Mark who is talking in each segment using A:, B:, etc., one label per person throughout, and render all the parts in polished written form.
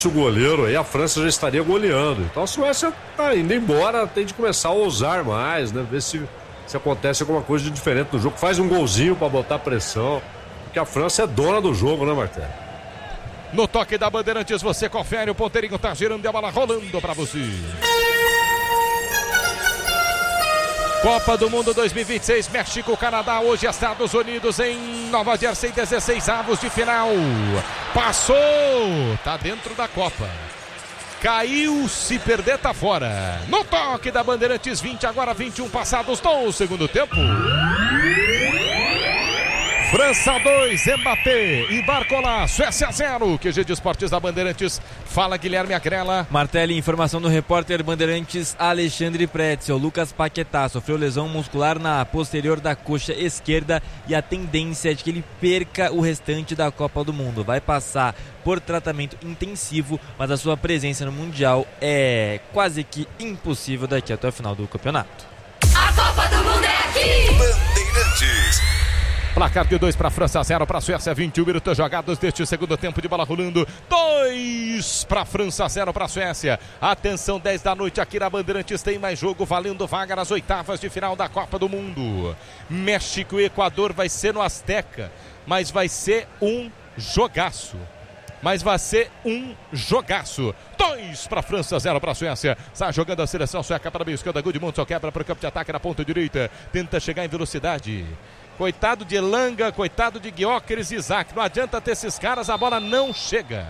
A: o goleiro aí, a França já estaria goleando. Então a Suécia tá indo embora, tem de começar a ousar mais, né? Ver se acontece alguma coisa de diferente no jogo. Faz um golzinho pra botar pressão. Porque a França é dona do jogo, né, Martelo?
B: No toque da Bandeirantes, você confere, o ponteirinho tá girando e a bola rolando pra você. Copa do Mundo 2026, México, Canadá, hoje Estados Unidos em Nova Jersey, 16avos de final. Passou, tá dentro da Copa. Caiu, se perder tá fora. No toque da Bandeirantes, 20, agora 21 passados no segundo tempo. França 2, Mbappé e Barcola, Suécia 0. QG de Esportes da Bandeirantes. Fala, Guilherme Agrela.
C: Martelli, informação do repórter Bandeirantes Alexandre Pretzel. Lucas Paquetá sofreu lesão muscular na posterior da coxa esquerda e a tendência é de que ele perca o restante da Copa do Mundo. Vai passar por tratamento intensivo, mas a sua presença no Mundial é quase que impossível daqui até o final do campeonato.
D: A Copa do Mundo é aqui!
E: Bandeirantes.
B: Placar de 2 para a França, 0 para a Suécia, 21 minutos jogados deste segundo tempo de bola rolando. 2 para a França, 0 para a Suécia. Atenção, 10 da noite aqui na Bandeirantes, tem mais jogo valendo vaga nas oitavas de final da Copa do Mundo. México e Equador vai ser no Azteca, mas vai ser um jogaço. 2 para a França, 0 para a Suécia. Está jogando a seleção sueca para a meia esquerda. Gudmundsson quebra para o campo de ataque na ponta direita. Tenta chegar em velocidade. Coitado de Elanga, coitado de Gyökeres e Isaac. Não adianta ter esses caras, a bola não chega.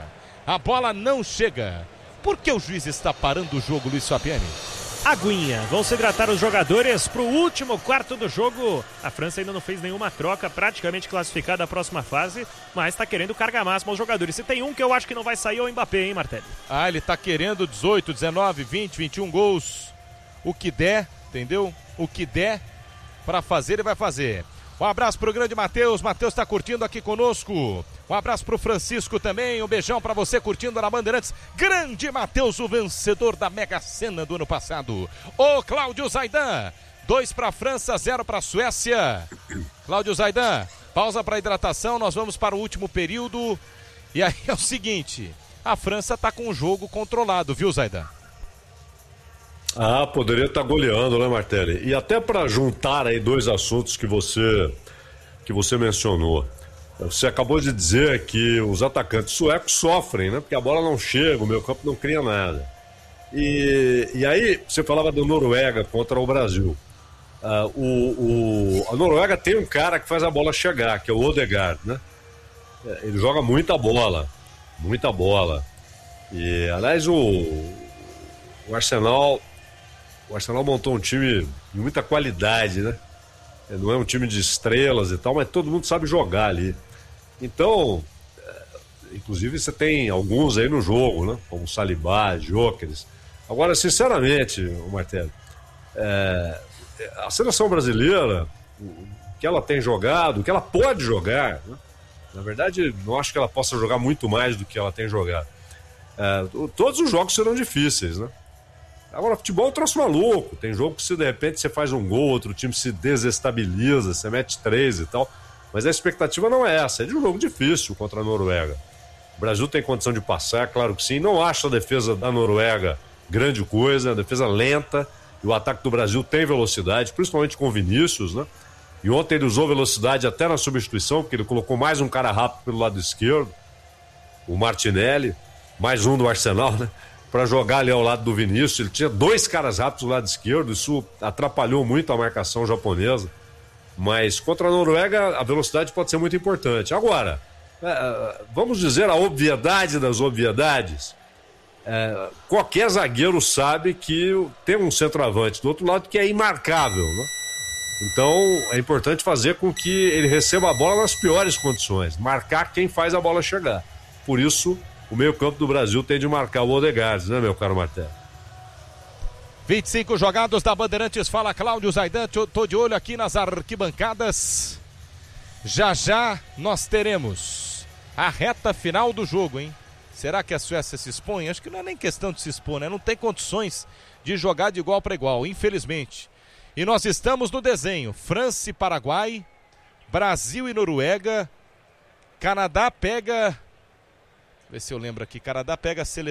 B: Por que o juiz está parando o jogo, Luiz Fabiani?
F: Aguinha, vão se hidratar os jogadores para o último quarto do jogo. A França ainda não fez nenhuma troca, praticamente classificada à próxima fase, mas está querendo carga máxima aos jogadores. Se tem um que eu acho que não vai sair é o Mbappé, hein, Martelli?
B: Ele está querendo 18, 19, 20, 21 gols. O que der, entendeu? O que der para fazer, ele vai fazer. Um abraço pro grande Matheus. Matheus tá curtindo aqui conosco. Um abraço pro Francisco também. Um beijão pra você curtindo na Bandeirantes. Grande Matheus, o vencedor da Mega Sena do ano passado. Ô Cláudio Zaidan. 2 pra França, 0 pra Suécia. Cláudio Zaidan, pausa pra hidratação. Nós vamos para o último período. E aí é o seguinte: a França tá com o jogo controlado, viu, Zaidan?
A: Poderia estar goleando, né, Martelli? E até para juntar aí dois assuntos que você mencionou. Você acabou de dizer que os atacantes suecos sofrem, né? Porque a bola não chega, o meio campo não cria nada. E aí, você falava da Noruega contra o Brasil. A Noruega tem um cara que faz a bola chegar, que é o Odegaard, né? Ele joga muita bola. E, aliás, o Arsenal montou um time de muita qualidade, né? Não é um time de estrelas e tal, mas todo mundo sabe jogar ali. Então, inclusive você tem alguns aí no jogo, né? Como Saliba, Gyökeres. Agora, sinceramente, Martelli, a seleção brasileira, o que ela tem jogado, o que ela pode jogar, né? Na verdade, não acho que ela possa jogar muito mais do que ela tem jogado. Todos os jogos serão difíceis, né? Agora, futebol é um troço maluco. Tem jogo que, se de repente você faz um gol, outro time se desestabiliza, você mete 3 e tal. Mas a expectativa não é essa. É de um jogo difícil contra a Noruega. O Brasil tem condição de passar, claro que sim. Não acho a defesa da Noruega grande coisa, a defesa lenta. E o ataque do Brasil tem velocidade, principalmente com o Vinícius, né? E ontem ele usou velocidade até na substituição, porque ele colocou mais um cara rápido pelo lado esquerdo, o Martinelli, mais um do Arsenal, né? Para jogar ali ao lado do Vinícius. Ele tinha 2 caras rápidos do lado esquerdo, isso atrapalhou muito a marcação japonesa, mas contra a Noruega a velocidade pode ser muito importante. Agora, vamos dizer a obviedade das obviedades, qualquer zagueiro sabe que tem um centroavante do outro lado que é imarcável, né? Então é importante fazer com que ele receba a bola nas piores condições, marcar quem faz a bola chegar. Por isso o meio-campo do Brasil tem de marcar o Odegaard, né, meu caro Martello?
B: 25 jogados da Bandeirantes, fala Cláudio Zaidan, tô de olho aqui nas arquibancadas. Já nós teremos a reta final do jogo, hein? Será que a Suécia se expõe? Acho que não é nem questão de se expor, né? Não tem condições de jogar de igual para igual, infelizmente. E nós estamos no desenho: França e Paraguai, Brasil e Noruega, Canadá pega Vê se eu lembro aqui. Canadá pega a seleção